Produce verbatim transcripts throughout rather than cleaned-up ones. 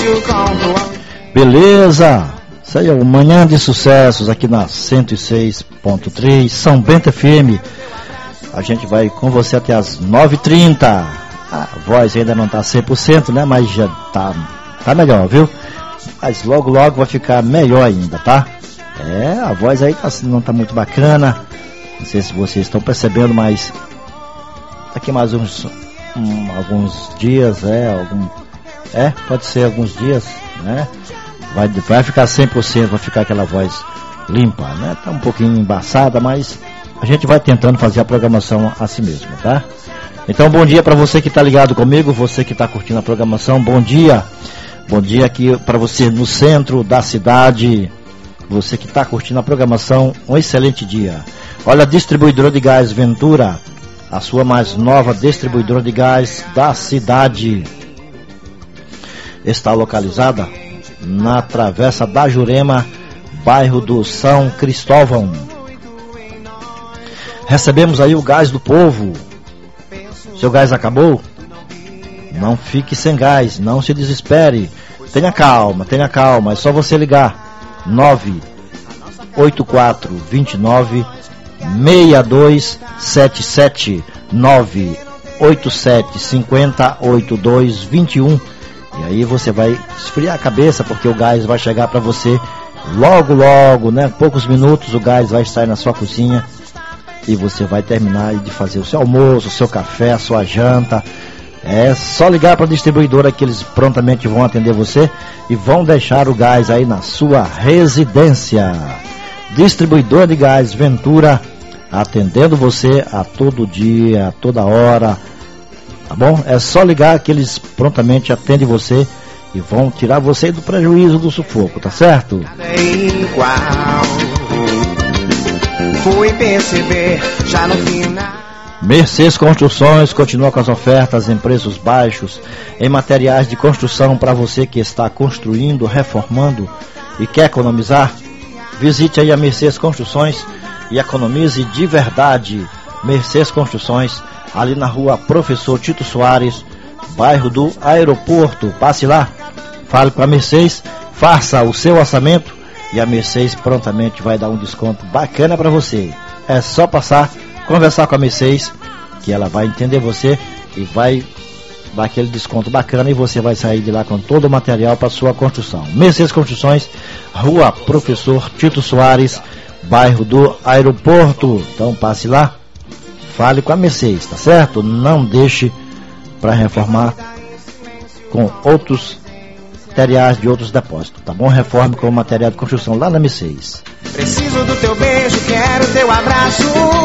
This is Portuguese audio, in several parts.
Beleza? Isso aí é o Manhã de Sucessos aqui na cento e seis ponto três São Bento F M. A gente vai com você até as nove e trinta. A voz ainda não está cem por cento, né? Mas já tá, tá melhor, viu? Mas logo, logo vai ficar melhor ainda, tá? É, a voz aí tá, não está muito bacana. Não sei se vocês estão percebendo, mas daqui mais uns um, alguns dias, é, algum, é, pode ser alguns dias, né? Vai, vai ficar cem por cento, vai ficar aquela voz limpa, né? Tá um pouquinho embaçada, mas a gente vai tentando fazer a programação assim mesmo, tá? Então, bom dia para você que está ligado comigo, você que está curtindo a programação, bom dia. Bom dia aqui para você no centro da cidade, você que está curtindo a programação, um excelente dia. Olha, a distribuidora de gás Ventura, a sua mais nova distribuidora de gás da cidade, está localizada na Travessa da Jurema, bairro do São Cristóvão. Recebemos aí o gás do povo. Seu gás acabou? Não fique sem gás, não se desespere. Tenha calma, tenha calma, é só você ligar nove oito quatro dois nove seis dois sete sete, nove oito sete cinco zero oito dois dois um. E aí você vai esfriar a cabeça, porque o gás vai chegar para você logo, logo, né? Poucos minutos o gás vai estar na sua cozinha e você vai terminar de fazer o seu almoço, o seu café, a sua janta. É só ligar para a distribuidora que eles prontamente vão atender você e vão deixar o gás aí na sua residência. Distribuidor de gás Ventura, atendendo você a todo dia, a toda hora. Tá bom? É só ligar que eles prontamente atendem você e vão tirar você do prejuízo, do sufoco, tá certo? Fui perceber já no final. Mercedes Construções continua com as ofertas em preços baixos em materiais de construção para você que está construindo, reformando e quer economizar. Visite aí a Mercedes Construções e economize de verdade. Mercedes Construções, ali na rua Professor Tito Soares, bairro do Aeroporto. Passe lá, fale com a Mercedes, faça o seu orçamento e a Mercedes prontamente vai dar um desconto bacana para você. É só passar, conversar com a Mercedes, que ela vai entender você e vai dar aquele desconto bacana e você vai sair de lá com todo o material para sua construção. Mercedes Construções, rua Professor Tito Soares, bairro do Aeroporto. Então passe lá, fale com a Mercedes, tá certo? Não deixe para reformar com outros materiais de outros depósitos, tá bom? Reforme com o material de construção lá na Mercedes. Preciso do teu beijo, quero teu abraço.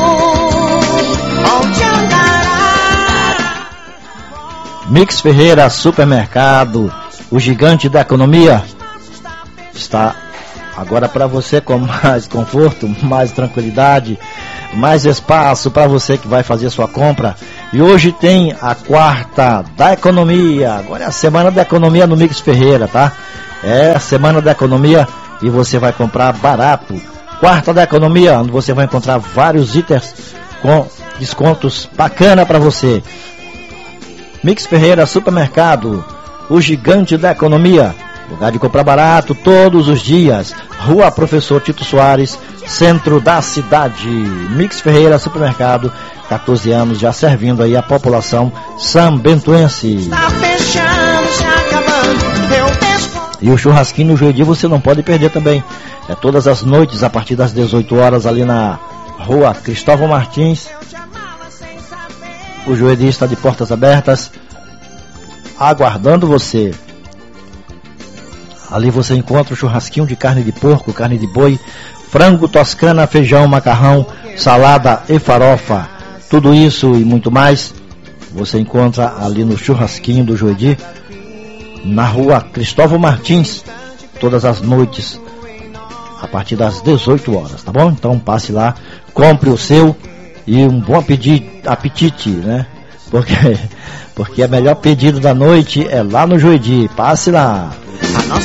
Onde andará? Mix Ferreira Supermercado, o gigante da economia, está agora para você com mais conforto, mais tranquilidade, mais espaço para você que vai fazer sua compra. E hoje tem a quarta da economia. Agora é a semana da economia no Mix Ferreira, tá? É a semana da economia e você vai comprar barato. Quarta da economia, onde você vai encontrar vários itens com descontos bacana para você. Mix Ferreira Supermercado, o gigante da economia. Lugar de comprar barato todos os dias. Rua Professor Tito Soares, centro da cidade. Mix Ferreira Supermercado, catorze anos já servindo aí a população sambentuense. Tá fechando, já acabando, eu deixo... E o churrasquinho no Joedi você não pode perder também. É todas as noites a partir das dezoito horas ali na rua Cristóvão Martins. O Joedi está de portas abertas, aguardando você. Ali você encontra o churrasquinho de carne de porco, carne de boi, frango, toscana, feijão, macarrão, salada e farofa. Tudo isso e muito mais você encontra ali no churrasquinho do Joedi, na rua Cristóvão Martins, todas as noites, a partir das dezoito horas, tá bom? Então passe lá, compre o seu e um bom apetite, apetite, né? Porque, porque o melhor pedido da noite é lá no Joedi. Passe lá.